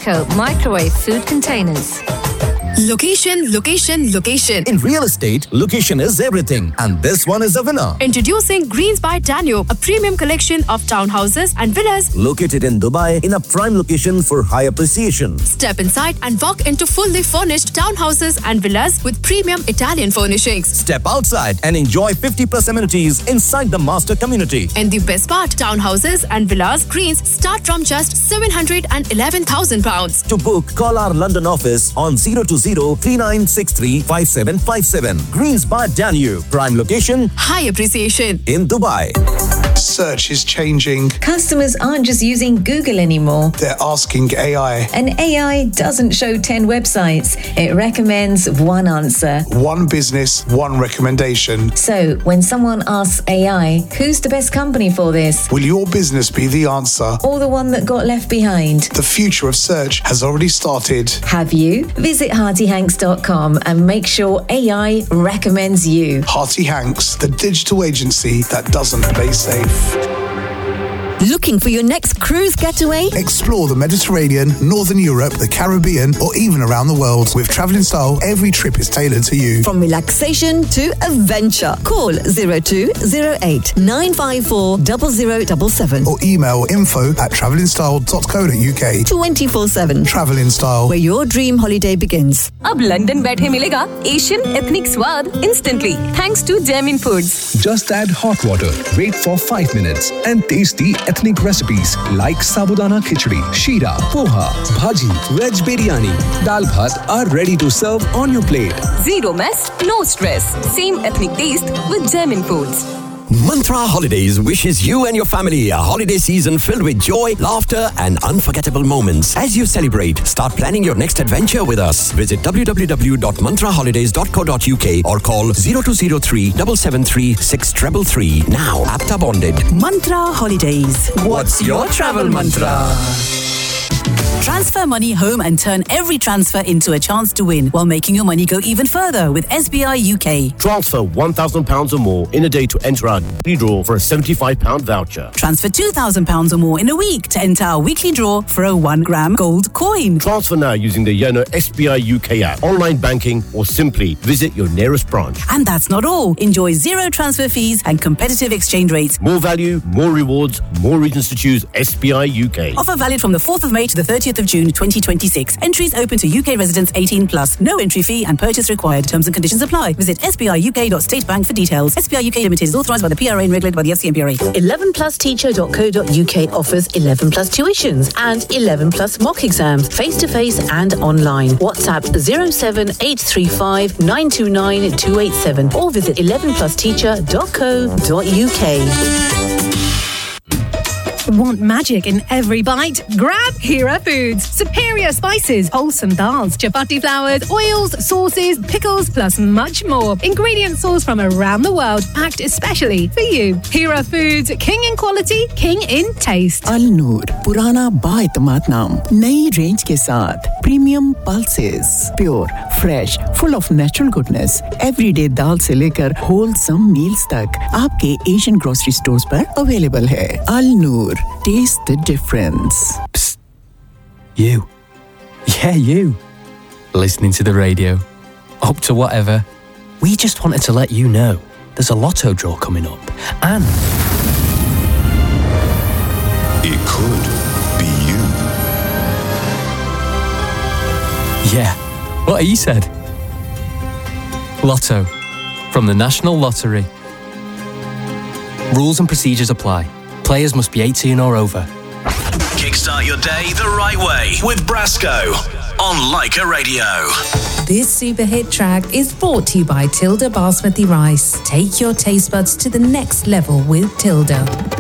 Eco microwave food containers. Location, location, location. In real estate, location is everything. And this one is a winner. Introducing Greens by Danube, a premium collection of townhouses and villas located in Dubai in a prime location for high appreciation. Step inside and walk into fully furnished townhouses and villas with premium Italian furnishings. Step outside and enjoy 50+ amenities inside the master community. And the best part, townhouses and villas Greens start from just £711,000. To book, call our London office on 020-3963-5757. Greens by Danube. Prime location, high appreciation in Dubai. Search is changing. Customers aren't just using Google anymore. They're asking AI. And AI doesn't show 10 websites. It recommends one answer. One business, one recommendation. So, when someone asks AI, who's the best company for this? Will your business be the answer? Or the one that got left behind? The future of search has already started. Have you? Visit HeartyHanks.com and make sure AI recommends you. Hearty Hanks, the digital agency that doesn't play safe. Looking for your next cruise getaway? Explore the Mediterranean, Northern Europe, the Caribbean, or even around the world. With Travelling Style, every trip is tailored to you. From relaxation to adventure. Call 0208 954 0077 or email info@travellingstyle.co.uk. 24/7. Travelling Style, where your dream holiday begins. अब London बैठे मिलेगा Asian ethnic स्वाद instantly thanks to German Foods. Just add hot water, wait for 5 minutes, and tasty ethnic recipes like sabudana khichdi, sheera, poha, bhaji, veg biryani, dal bhat are ready to serve on your plate. Zero mess, no stress. Same ethnic taste with German Foods. Mantra Holidays wishes you and your family a holiday season filled with joy, laughter and unforgettable moments. As you celebrate, start planning your next adventure with us. Visit www.mantraholidays.co.uk or call 0203 773 6333. Now, APTA bonded. Mantra Holidays. What's your travel mantra? Transfer money home and turn every transfer into a chance to win while making your money go even further with SBI UK. Transfer £1,000 or more in a day to enter our weekly draw for a £75 voucher. Transfer £2,000 or more in a week to enter our weekly draw for a 1 gram gold coin. Transfer now using the Yono SBI UK app, online banking, or simply visit your nearest branch. And that's not all. Enjoy zero transfer fees and competitive exchange rates. More value, more rewards, more reasons to choose SBI UK. Offer valid from the 4th of May to the 30th of June 2026. Entries open to UK residents 18+. No entry fee and purchase required. Terms and conditions apply. Visit sbiuk.statebank for details. SBI UK Limited is authorised by the PRA and regulated by the FCMPRA. 11plusteacher.co.uk offers 11+ tuitions and 11+ mock exams, face-to-face and online. WhatsApp 07835 929 287 or visit 11plusteacher.co.uk. Want magic in every bite? Grab Hira Foods. Superior spices, wholesome dals, chapati flours, oils, sauces, pickles, plus much more. Ingredient sourced from around the world, packed especially for you. Hira Foods, king in quality, king in taste. Al Noor, पुराना बाएतमाद नाम, नई range के साथ, premium pulses, pure, fresh, full of natural goodness. Everyday दाल से लेकर wholesome meals तक, आपके Asian grocery stores पर available है. Al Noor. Taste the difference. Psst. You. Yeah, you. Listening to the radio. Up to whatever. We just wanted to let you know there's a lotto draw coming up. And it could be you. Yeah, what he said. Lotto. From the National Lottery. Rules and procedures apply. Players must be 18 or over. Kickstart your day the right way with Brasco on Leica Radio. This super hit track is brought to you by Tilda Basmati Rice. Take your taste buds to the next level with Tilda.